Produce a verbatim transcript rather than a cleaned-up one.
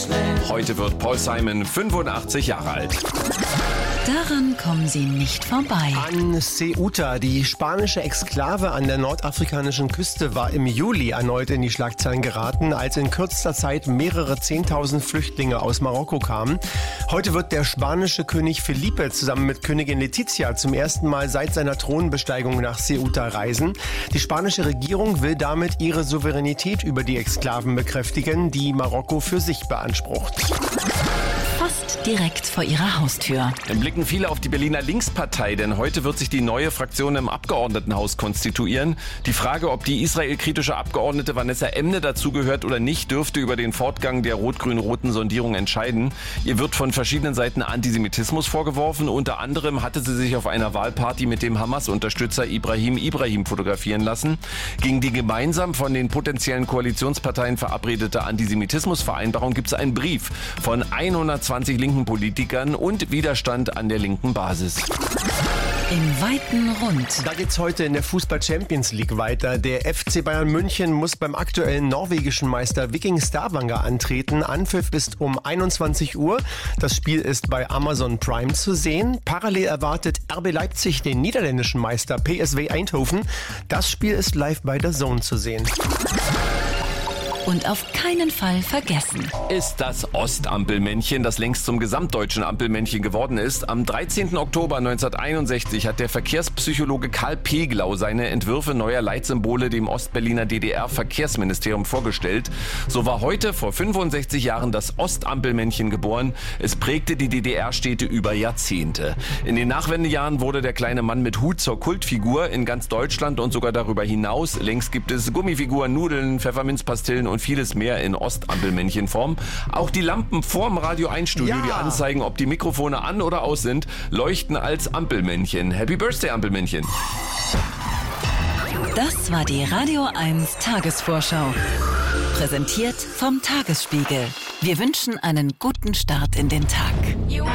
Heute wird Paul Simon fünfundachtzig Jahre alt. Daran kommen Sie nicht vorbei. An Ceuta, die spanische Exklave an der nordafrikanischen Küste, war im Juli erneut in die Schlagzeilen geraten, als in kürzester Zeit mehrere Zehntausend Flüchtlinge aus Marokko kamen. Heute wird der spanische König Felipe zusammen mit Königin Letizia zum ersten Mal seit seiner Thronbesteigung nach Ceuta reisen. Die spanische Regierung will damit ihre Souveränität über die Exklaven bekräftigen, die Marokko für sich beansprucht. Fast direkt vor Ihrer Haustür. Dann blicken viele auf die Berliner Linkspartei, denn heute wird sich die neue Fraktion im Abgeordnetenhaus konstituieren. Die Frage, ob die israelkritische Abgeordnete Vanessa Emne dazugehört oder nicht, dürfte über den Fortgang der rot-grün-roten Sondierung entscheiden. Ihr wird von verschiedenen Seiten Antisemitismus vorgeworfen. Unter anderem hatte sie sich auf einer Wahlparty mit dem Hamas-Unterstützer Ibrahim Ibrahim fotografieren lassen. Gegen die gemeinsam von den potenziellen Koalitionsparteien verabredete Antisemitismusvereinbarung gibt es einen Brief von hundertzwanzig linken Politikern und Widerstand an der linken Basis. Im weiten Rund. Da geht's heute in der Fußball-Champions League weiter. Der F C Bayern München muss beim aktuellen norwegischen Meister Viking Stavanger antreten. Anpfiff ist um einundzwanzig Uhr. Das Spiel ist bei Amazon Prime zu sehen. Parallel erwartet R B Leipzig den niederländischen Meister P S V Eindhoven. Das Spiel ist live bei der Zone zu sehen. Und auf keinen Fall vergessen. Ist das Ostampelmännchen, das längst zum gesamtdeutschen Ampelmännchen geworden ist. Am dreizehnten Oktober neunzehnhunderteinundsechzig hat der Verkehrspsychologe Karl Peglau seine Entwürfe neuer Leitsymbole dem Ostberliner D D R-Verkehrsministerium vorgestellt. So war heute vor fünfundsechzig Jahren das Ostampelmännchen geboren. Es prägte die D D R-Städte über Jahrzehnte. In den Nachwendejahren wurde der kleine Mann mit Hut zur Kultfigur in ganz Deutschland und sogar darüber hinaus. Längst gibt es Gummifiguren, Nudeln, Pfefferminzpastillen und vieles mehr in Ostampelmännchenform. Auch die Lampen vorm Radio eins Studio, Ja. die anzeigen, ob die Mikrofone an oder aus sind, leuchten als Ampelmännchen. Happy Birthday, Ampelmännchen. Das war die Radio eins Tagesvorschau. Präsentiert vom Tagesspiegel. Wir wünschen einen guten Start in den Tag.